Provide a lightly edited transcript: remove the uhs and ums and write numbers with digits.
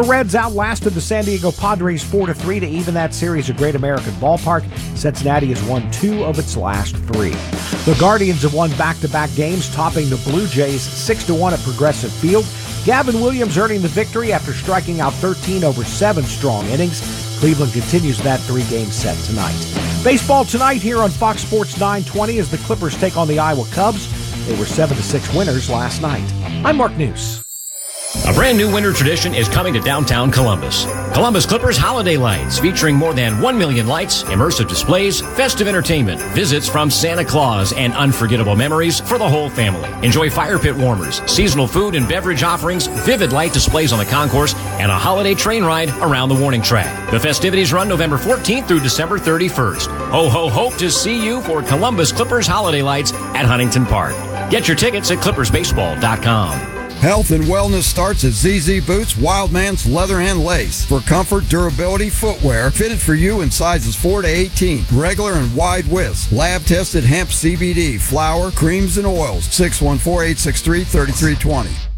The Reds outlasted the San Diego Padres 4-3 to even that series at Great American Ballpark. Cincinnati has won 2 of its last 3. The Guardians have won back-to-back games, topping the Blue Jays 6-1 at Progressive Field. Gavin Williams earning the victory after striking out 13 over 7 strong innings. Cleveland continues that 3-game set tonight. Baseball tonight here on Fox Sports 920 as the Clippers take on the Iowa Cubs. They were 7-6 winners last night. I'm Mark News. A brand new winter tradition is coming to downtown Columbus. Columbus Clippers Holiday Lights, featuring more than 1 million lights, immersive displays, festive entertainment, visits from Santa Claus, and unforgettable memories for the whole family. Enjoy fire pit warmers, seasonal food and beverage offerings, vivid light displays on the concourse, and a holiday train ride around the warning track. The festivities run November 14th through December 31st. Ho, ho, hope to see you for Columbus Clippers Holiday Lights at Huntington Park. Get your tickets at clippersbaseball.com. Health and wellness starts at ZZ Boots, Wildman's Leather and Lace. For comfort, durability, footwear fitted for you in sizes 4 to 18, regular and wide widths. Lab-tested hemp CBD, flour, creams, and oils. 614-863-3320.